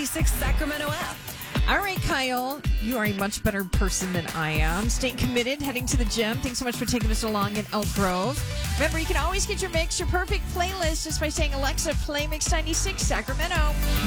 96 Sacramento app. All right, Kyle, you are a much better person than I am. Staying committed, heading to the gym. Thanks so much for taking us along in Elk Grove. Remember, you can always get your mix, your perfect playlist, just by saying, Alexa, play Mix 96 Sacramento.